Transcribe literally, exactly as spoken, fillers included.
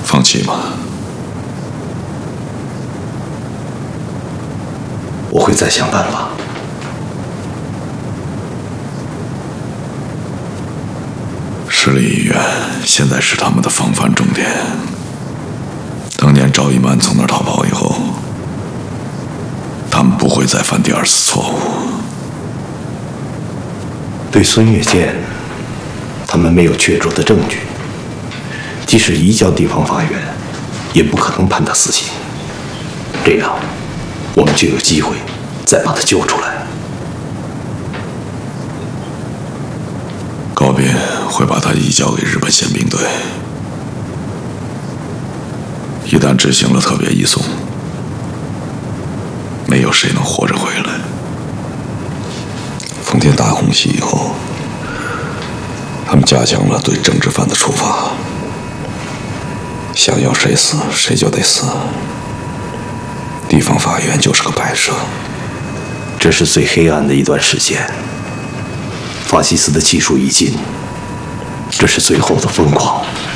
放弃吗？ 我会再想办法。 市立医院现在是他们的防范重点。当年赵一曼从那儿逃跑以后，他们不会再犯第二次错误。 对孙月剑，他们没有确凿的证据，即使移交地方法院，也不可能判他死刑。这样，我们就有机会再把他救出来。 高斌会把他移交给日本宪兵队，一旦执行了特别移送，没有谁能活着回来。丰田大空袭以后，他们加强了对政治犯的处罚，想要谁死谁就得死，地方法院就是个摆设。 这是最黑暗的一段时间。法西斯的技术已尽，这是最后的疯狂。